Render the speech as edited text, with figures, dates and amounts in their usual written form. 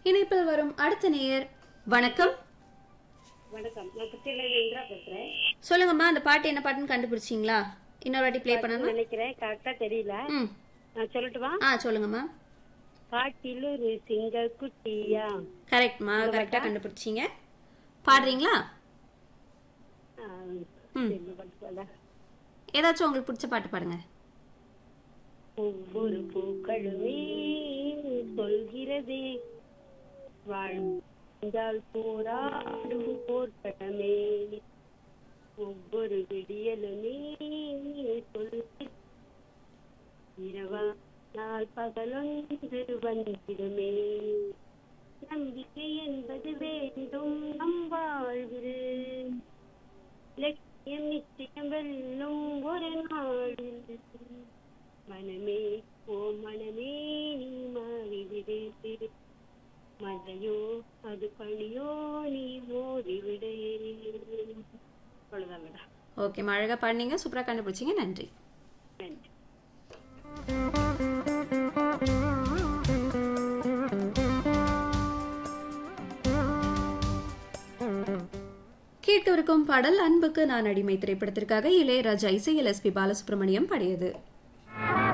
இணைப்பில் வரும் அடுத்த நேயர். வணக்கம். வணக்கம், நான் திருச்சியில இந்திரா பேசுறேன். சொல்லுங்கம்மா, அந்த பாட்டு என்ன பாட்டுன்னு கண்டுபிடிச்சிங்களா? இன்னொரு வாட்டி ப்ளே பண்ணணும் நினைக்கிறேன், கரெக்டா தெரியல. நான் சொல்லட்டுமா? சொல்லுங்கம்மா. காட்டில் ஒரு சிங்க குட்டியா. கரெக்ட்மா, கரெக்டா கண்டுபிடிச்சீங்க. பாடுறீங்களா? ஏதாச்சும் உங்களுக்கு பிடிச்ச பாட்டு பாடுங்க. ஒவ்வொரு பூக்களுமே சொல்கிறதே வாழ்ந்தால் போராடும் போர்க்களமே, ஒவ்வொரு விடியலுமே சொல்கிறதே இரவா நாள் பகலொன்று வந்திடுமே, நம்பிக்கை என்பது வேண்டும் நம் வாழ்வில், லட்சியம் நிச்சயம் வெல்லும் ஒரு நாளில், மனமே ஓ மனமே நீ மாறிவிடு, மழையோ அது பணியோ நீ மோதிவிடு. அவ்வளவுதான் மேடம். ஓகே, அழகா பாடுனீங்க, சூப்பரா கண்டுபிடிச்சீங்க. நன்றி. நன்றி. கேட்கவிருக்கும் பாடல் அன்புக்கு நான் அடிமை திரைப்படத்திற்காக இளையராஜா இசையில் எஸ்.பி. பாலசுப்ரமணியம் பாடியது.